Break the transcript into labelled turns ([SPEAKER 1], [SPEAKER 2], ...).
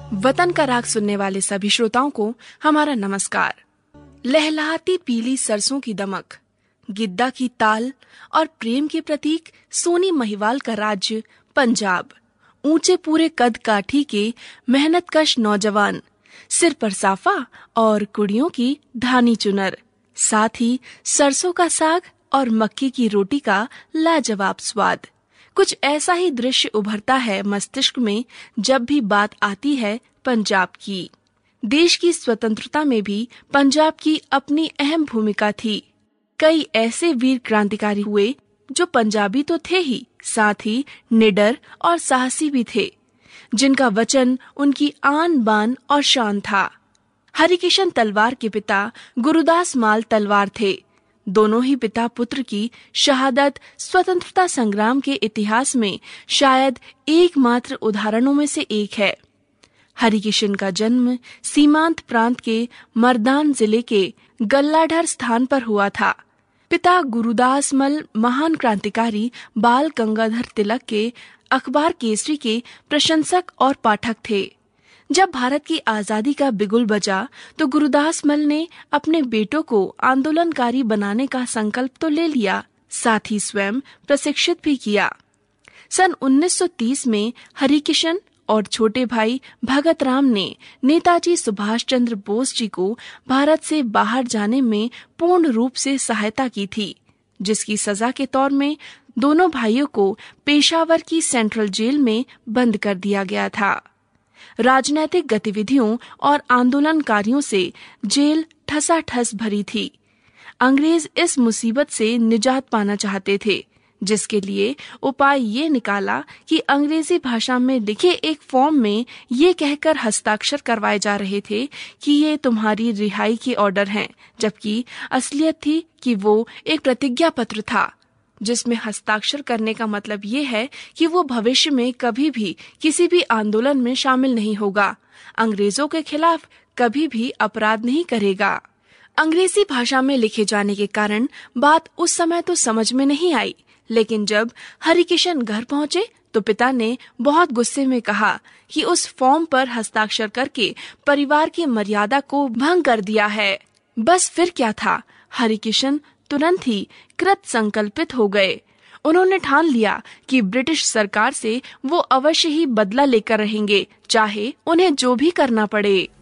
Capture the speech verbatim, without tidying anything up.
[SPEAKER 1] वतन का राग सुनने वाले सभी श्रोताओं को हमारा नमस्कार। लहलहाती पीली सरसों की दमक, गिद्दा की ताल और प्रेम के प्रतीक सोनी महिवाल का राज्य पंजाब। ऊंचे पूरे कद काठी के मेहनतकश नौजवान, सिर पर साफा और कुड़ियों की धानी चुनर, साथ ही सरसों का साग और मक्की की रोटी का लाजवाब स्वाद। कुछ ऐसा ही दृश्य उभरता है मस्तिष्क में जब भी बात आती है पंजाब की। देश की स्वतंत्रता में भी पंजाब की अपनी अहम भूमिका थी। कई ऐसे वीर क्रांतिकारी हुए जो पंजाबी तो थे ही, साथ ही निडर और साहसी भी थे, जिनका वचन उनकी आन बान और शान था। हरिकिशन तलवार के पिता गुरुदास माल तलवार थे। दोनों ही पिता पुत्र की शहादत स्वतंत्रता संग्राम के इतिहास में शायद एकमात्र उदाहरणों में से एक है। हरिकिशन का जन्म सीमांत प्रांत के मर्दान जिले के गल्लाढर स्थान पर हुआ था। पिता गुरुदास मल महान क्रांतिकारी बाल गंगाधर तिलक के अखबार केसरी के प्रशंसक और पाठक थे। जब भारत की आजादी का बिगुल बजा तो गुरुदास मल ने अपने बेटों को आंदोलनकारी बनाने का संकल्प तो ले लिया, साथ ही स्वयं प्रशिक्षित भी किया। सन उन्नीस सौ तीस में हरिकिशन और छोटे भाई भगत राम ने नेताजी सुभाष चंद्र बोस जी को भारत से बाहर जाने में पूर्ण रूप से सहायता की थी, जिसकी सजा के तौर में दोनों भाइयों को पेशावर की सेंट्रल जेल में बंद कर दिया गया था। राजनैतिक गतिविधियों और आंदोलनकारियों से जेल ठसाठस भरी थी। अंग्रेज इस मुसीबत से निजात पाना चाहते थे, जिसके लिए उपाय ये निकाला कि अंग्रेजी भाषा में लिखे एक फॉर्म में ये कहकर हस्ताक्षर करवाए जा रहे थे कि ये तुम्हारी रिहाई के ऑर्डर हैं, जबकि असलियत थी कि वो एक प्रतिज्ञा पत्र था, जिसमें हस्ताक्षर करने का मतलब ये है कि वो भविष्य में कभी भी किसी भी आंदोलन में शामिल नहीं होगा, अंग्रेजों के खिलाफ कभी भी अपराध नहीं करेगा। अंग्रेजी भाषा में लिखे जाने के कारण बात उस समय तो समझ में नहीं आई, लेकिन जब हरिकिशन घर पहुंचे तो पिता ने बहुत गुस्से में कहा कि उस फॉर्म पर हस्ताक्षर करके परिवार की मर्यादा को भंग कर दिया है। बस फिर क्या था, हरिकिशन तुरंत ही कृत संकल्पित हो गए। उन्होंने ठान लिया कि ब्रिटिश सरकार से वो अवश्य ही बदला लेकर रहेंगे, चाहे उन्हें जो भी करना पड़े।